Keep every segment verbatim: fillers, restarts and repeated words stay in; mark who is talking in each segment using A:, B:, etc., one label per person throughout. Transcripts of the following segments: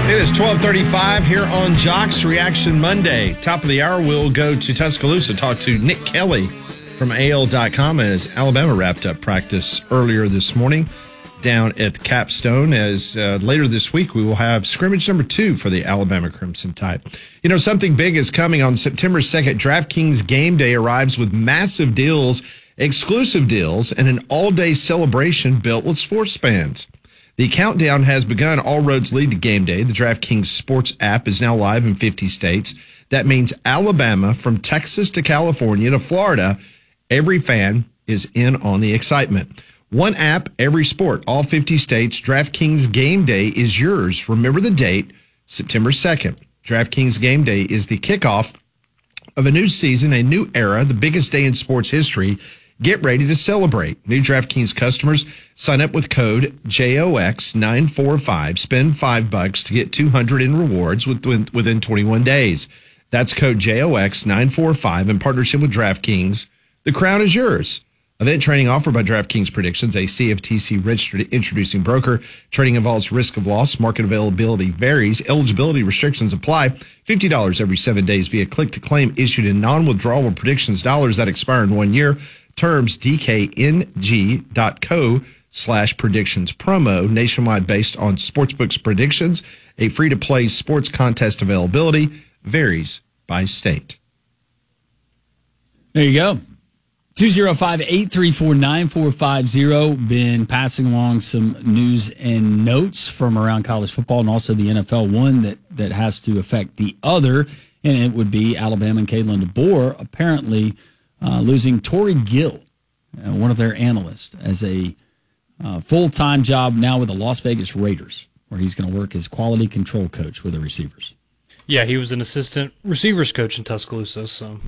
A: It is twelve thirty-five here on Jocks Reaction Monday. Top of the hour, we'll go to Tuscaloosa, talk to Nick Kelly from A L dot com as Alabama wrapped up practice earlier this morning down at Capstone. As uh, later this week, we will have scrimmage number two for the Alabama Crimson Tide. You know, something big is coming on September second. DraftKings Game Day arrives with massive deals, exclusive deals, and an all-day celebration built with sports fans. The countdown has begun. All roads lead to game day. The DraftKings Sports app is now live in fifty states. That means Alabama, from Texas to California to Florida, every fan is in on the excitement. One app, every sport, all fifty states. DraftKings Game Day is yours. Remember the date, September second. DraftKings Game Day is the kickoff of a new season, a new era, the biggest day in sports history. Get ready to celebrate. New DraftKings customers sign up with code J O X nine four five. Spend five bucks to get two hundred in rewards within, within twenty-one days. That's code J O X nine four five in partnership with DraftKings. The crown is yours. Event trading offered by DraftKings Predictions, a C F T C registered introducing broker. Trading involves risk of loss. Market availability varies. Eligibility restrictions apply. fifty dollars every seven days via click-to-claim issued in non-withdrawable predictions dollars that expire in one year. Terms dkng.co slash predictions promo, nationwide based on Sportsbook's predictions. A free-to-play sports contest availability varies by state.
B: There you go. two oh five, eight three four, nine four five oh. Been passing along some news and notes from around college football and also the N F L. One that, that has to affect the other, and it would be Alabama and Kalen DeBoer apparently Uh, losing Torrey Gill, uh, one of their analysts, as a uh, full-time job now with the Las Vegas Raiders, where he's going to work as quality control coach with the receivers.
C: Yeah, he was an assistant receivers coach in Tuscaloosa, so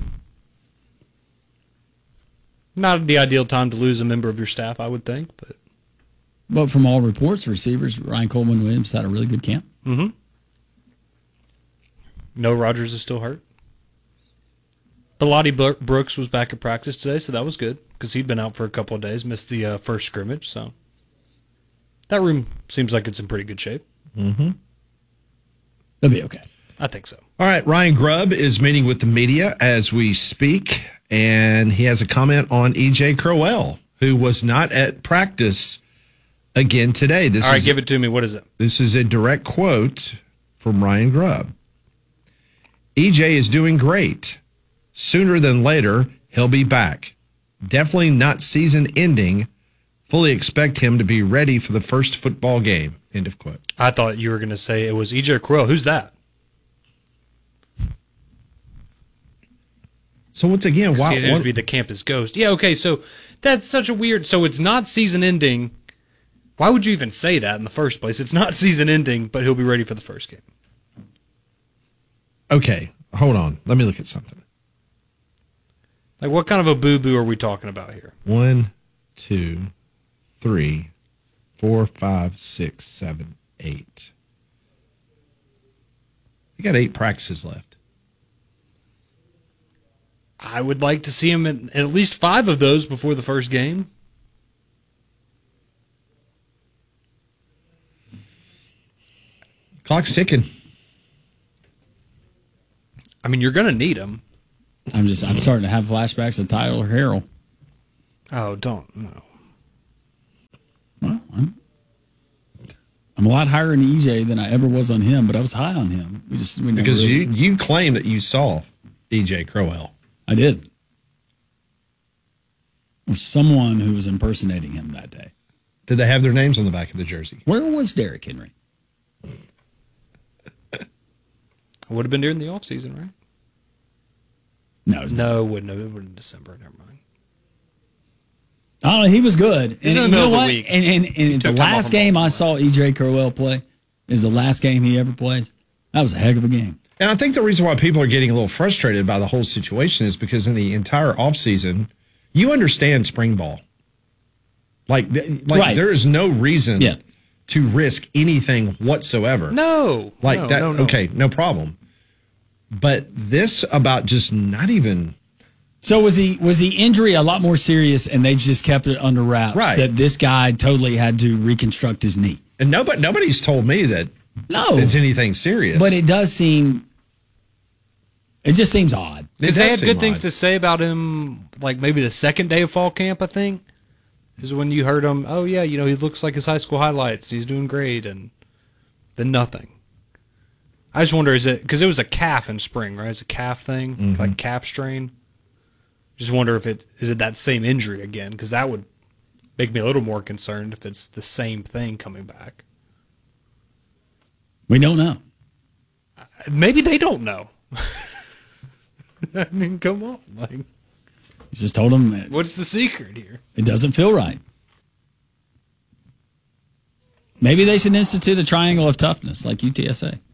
C: not the ideal time to lose a member of your staff, I would think. But
B: but from all reports, receivers, Ryan Coleman Williams had a really good camp.
C: Mm-hmm. No, Rodgers is still hurt. But Lottie Brooks was back at practice today, so that was good because he'd been out for a couple of days, missed the uh, first scrimmage. So that room seems like it's in pretty good shape.
A: Mm-hmm.
B: It'll be okay.
C: I think so.
A: All right, Ryan Grubb is meeting with the media as we speak, and he has a comment on E J Crowell, who was not at practice again today. This
C: All right,
A: is,
C: give it to me. What is it?
A: This is a direct quote from Ryan Grubb. E J is doing great. Sooner than later, he'll be back. Definitely not season ending. Fully expect him to be ready for the first football game. End of quote.
C: I thought you were going to say it was E J Crowell. Who's that?
A: So once again, why?
C: He seems to be the campus ghost. Yeah, okay, so that's such a weird. So it's not season ending. Why would you even say that in the first place? It's not season ending, but he'll be ready for the first game.
A: Okay, hold on. Let me look at something.
C: Like, what kind of a boo-boo are we talking about here?
A: One, two, three, four, five, six, seven, eight. You got eight practices left.
C: I would like to see him in at least five of those before the first game.
A: Clock's ticking.
C: I mean, you're going to need him.
B: I'm just I'm starting to have flashbacks of Tyler Harrell.
C: Oh, don't no.
B: Well, I'm, I'm a lot higher on E J than I ever was on him, but I was high on him. We just we never
A: Because
B: really,
A: you you claim that you saw E J Crowell.
B: I did. Or someone who was impersonating him that day.
A: Did they have their names on the back of the jersey?
B: Where was Derrick Henry?
C: Would have been during the off season, right?
B: No,
C: no, it wouldn't have. It would have been December. Never mind.
B: I don't know. He was good. And
C: in the
B: you
C: middle
B: know
C: of
B: what?
C: the week.
B: And, and, and the last game I saw E J Crowell play is the last game he ever plays. That was a heck of a game.
A: And I think the reason why people are getting a little frustrated by the whole situation is because in the entire offseason, you understand spring ball. Like, like
B: right.
A: there is no reason
B: yeah.
A: to risk anything whatsoever.
C: No.
A: Like
C: no,
A: that.
C: No, no.
A: Okay, no problem. But this about just not even.
B: So was he was the injury a lot more serious, and they just kept it under wraps?
A: Right.
B: That this guy totally had to reconstruct his knee.
A: And nobody nobody's told me that
B: No.
A: it's anything serious.
B: But it does seem, it just seems odd.
C: Because they had good things
A: odd.
C: to say about him, like maybe the second day of fall camp, I think, is when you heard him, oh, yeah, you know, he looks like his high school highlights. He's doing great. And then nothing. I just wonder, is it, because it was a calf in spring, right? It's a calf thing,
A: Mm-hmm.
C: like calf strain. Just wonder if it, is it that same injury again? Because that would make me a little more concerned if it's the same thing coming back.
B: We don't know.
C: Maybe they don't know. I mean, come on. Like,
B: You just told him it,
C: what's the secret here?
B: it doesn't feel right. Maybe they should institute a triangle of toughness like U T S A.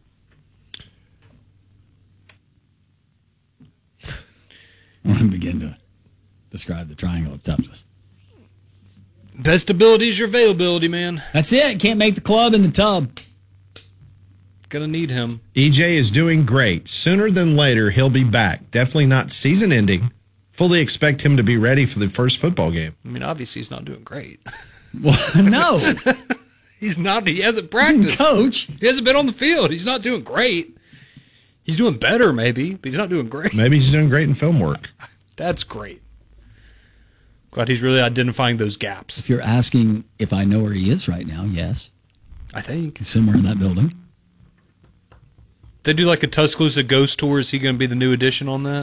B: I'm going to begin to describe the triangle of toughness.
C: Best ability is your availability, man.
B: That's it. Can't make the club in the tub.
C: Gonna need him.
A: E J is doing great. Sooner than later, he'll be back. Definitely not season ending. Fully expect him to be ready for the first football game.
C: I mean, obviously he's not doing great.
B: Well, no.
C: He's not. He hasn't practiced.
B: Coach.
C: He hasn't been on the field. He's not doing great. He's doing better, maybe, but he's not doing great.
A: Maybe he's doing great in film work.
C: That's great. Glad he's really identifying those gaps.
B: If you're asking if I know where he is right now, yes.
C: I think.
B: He's somewhere in that building.
C: They do like a Tuscaloosa ghost tour. Is he going to be the new addition on that?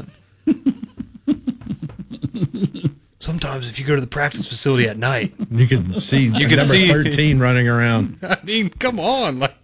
C: Sometimes if you go to the practice facility at night,
A: You can see
C: You can
A: number
C: see-
A: thirteen running around.
C: I mean, come on. Like,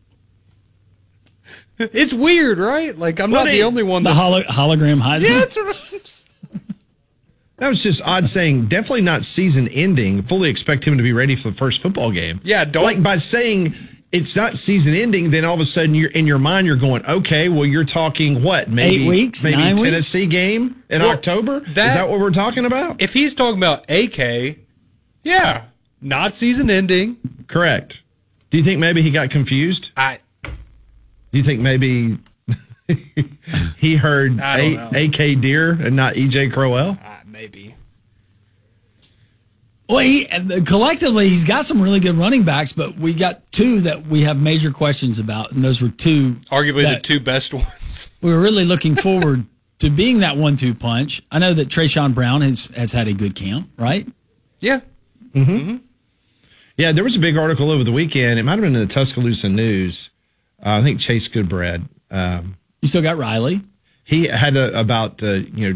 C: it's weird, right? Like, I'm
A: Well,
C: not
A: they-
C: the only one
B: The
C: that's...
B: holo- hologram Heisman.
C: Yeah, that's what I'm saying.
A: That was just odd saying definitely not season ending. Fully expect him to be ready for the first football game.
C: Yeah, don't-
A: Like by saying it's not season ending, then all of a sudden you're in your mind you're going, okay, well you're talking what? Maybe
B: Eight weeks,
A: maybe
B: nine
A: Tennessee
B: weeks?
A: game in
C: Well,
A: October?
C: that-
A: Is that what we're talking about?
C: If he's talking about A K, yeah, not season ending.
A: Correct. Do you think maybe he got confused?
C: I
A: Do you think maybe he heard
C: I don't
A: A-
C: know.
A: AK Deer and not E J Crowell?
C: uh, maybe.
B: Well, he, collectively, he's got some really good running backs, but we got two that we have major questions about, and those were two.
C: Arguably
B: that
C: the two best ones.
B: We were really looking forward to being that one two punch. I know that Trayshawn Brown has, has had a good camp, right?
C: Yeah.
A: Yeah, there was a big article over the weekend. It might have been in the Tuscaloosa News. Uh, I think Chase Goodbread. Um,
B: You still got Riley.
A: he had a, about uh, you know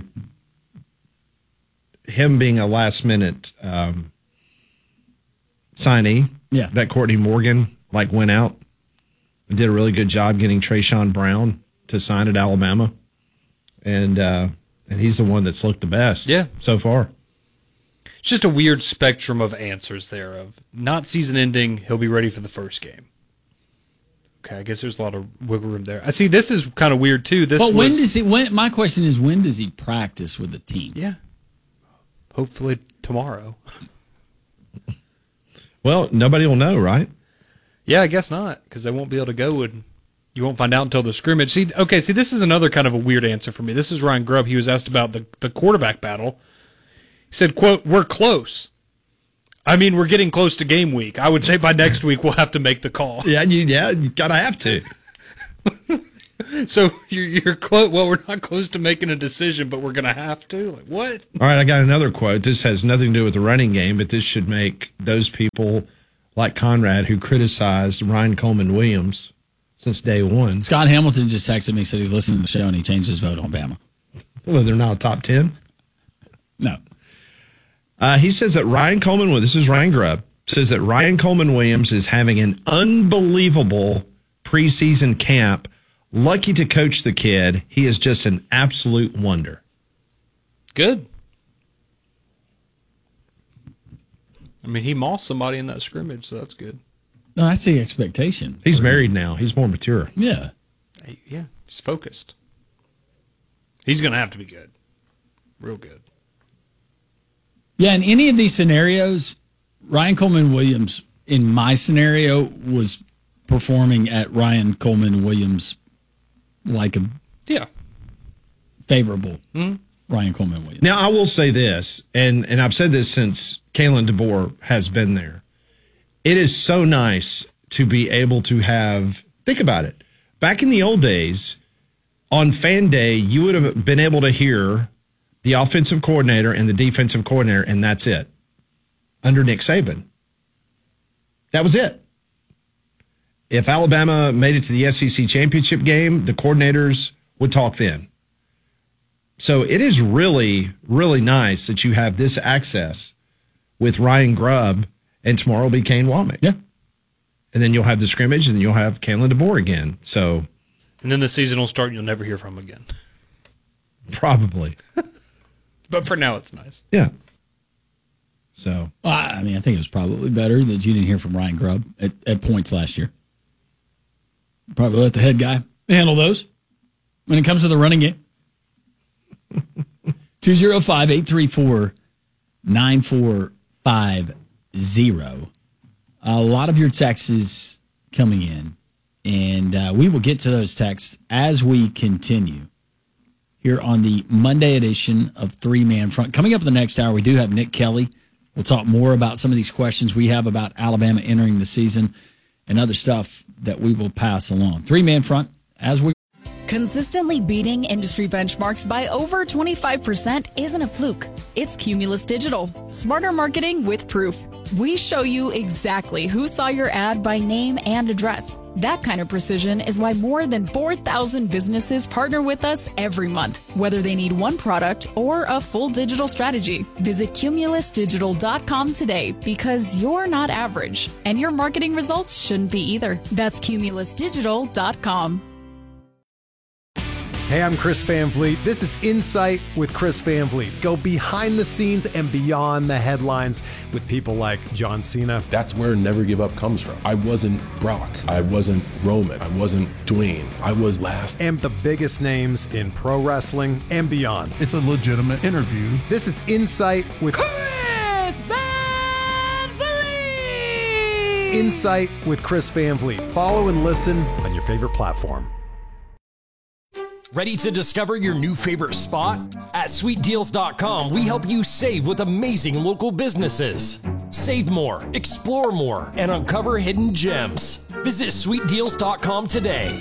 A: him being a last minute um, signee.
B: Yeah.
A: That Courtney Morgan like went out and did a really good job getting Trayshawn Brown to sign at Alabama, and uh, and he's the one that's looked the best.
C: Yeah.
A: so far.
C: It's just a weird spectrum of answers there of not season ending, he'll be ready for the first game. Okay, I guess there's a lot of wiggle room there. I see this is kind of weird too. This
B: But when
C: was-
B: does he? When my question is, when does he practice with the team?
C: Yeah. Hopefully tomorrow.
A: Well, nobody will know, right?
C: Yeah, I guess not, because they won't be able to go and you won't find out until the scrimmage. See, okay, see, this is another kind of a weird answer for me. This is Ryan Grubb. He was asked about the, the quarterback battle. He said, quote, we're close. I mean, we're getting close to game week. I would say by next week we'll have to make the call.
A: Yeah, you, yeah, you gotta have to.
C: So you're, you're close. Well, we're not close to making a decision, but we're going to have to. Like, what?
A: All right, I got another quote. This has nothing to do with the running game, but this should make those people like Conrad who criticized Ryan Coleman Williams since day one.
B: Scott Hamilton just texted me, said he's listening to the show and he changed his vote on Bama.
A: Well, they're now top ten.
B: No.
A: Uh, he says that Ryan Coleman, well, this is Ryan Grubb, says that Ryan Coleman Williams is having an unbelievable preseason camp. Lucky to coach the kid. He is just an absolute wonder.
C: Good. I mean, he mossed somebody in that scrimmage, so that's good.
B: No, that's the expectation.
A: He's married now. He's more mature.
B: Yeah.
C: Hey, yeah, he's focused. He's going to have to be good. Real good.
B: Yeah, in any of these scenarios, Ryan Coleman Williams, in my scenario, was performing at Ryan Coleman Williams like a
C: Yeah.
B: favorable
C: Mhm.
B: Ryan Coleman Williams.
A: Now, I will say this, and, and I've said this since Kalen DeBoer has been there. It is so nice to be able to have, think about it. Back in the old days, on fan day, you would have been able to hear the offensive coordinator and the defensive coordinator, and that's it. Under Nick Saban. That was it. If Alabama made it to the S E C championship game, the coordinators would talk then. So it is really, really nice that you have this access with Ryan Grubb, and tomorrow will be Kane Womack.
B: Yeah.
A: And then you'll have the scrimmage, and then you'll have Kalen DeBoer again. So,
C: and then the season will start, and you'll never hear from him again.
A: Probably.
C: But for now, it's nice.
A: Yeah. So.
B: Well, I mean, I think it was probably better that you didn't hear from Ryan Grubb at, at points last year. Probably let the head guy handle those when it comes to the running game. two oh five, eight three four, nine four five zero. A lot of your texts coming in, and uh, we will get to those texts as we continue here on the Monday edition of Three Man Front. Coming up in the next hour, we do have Nick Kelly. We'll talk more about some of these questions we have about Alabama entering the season and other stuff that we will pass along. Three Man Front as we
D: Consistently beating industry benchmarks by over twenty-five percent isn't a fluke. It's Cumulus Digital. Smarter marketing with proof. We show you exactly who saw your ad by name and address. That kind of precision is why more than four thousand businesses partner with us every month, whether they need one product or a full digital strategy. Visit cumulus digital dot com today because you're not average, and your marketing results shouldn't be either. That's cumulus digital dot com.
E: Hey, I'm Chris Van Vliet. This is Insight with Chris Van Vliet. Go behind the scenes and beyond the headlines with people like John Cena.
F: That's where Never Give Up comes from. I wasn't Brock. I wasn't Roman. I wasn't Dwayne. I was last.
E: And the biggest names in pro wrestling and beyond.
G: It's a legitimate interview.
E: This is Insight with
H: Chris Van Vliet.
E: Insight with Chris Van Vliet. Follow and listen on your favorite platform.
I: Ready to discover your new favorite spot? At sweet deals dot com, we help you save with amazing local businesses. Save more, explore more, and uncover hidden gems. Visit sweet deals dot com today.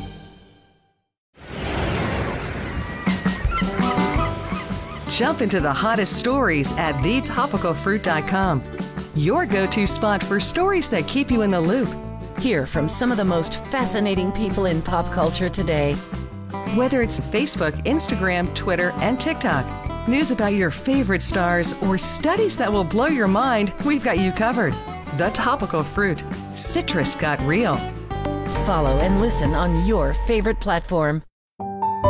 J: Jump into the hottest stories at the topical fruit dot com. Your go-to spot for stories that keep you in the loop.
K: Hear from some of the most fascinating people in pop culture today.
J: Whether it's Facebook, Instagram, Twitter, and TikTok, news about your favorite stars, or studies that will blow your mind, we've got you covered. The Topical Fruit. Citrus got real.
K: Follow and listen on your favorite platform.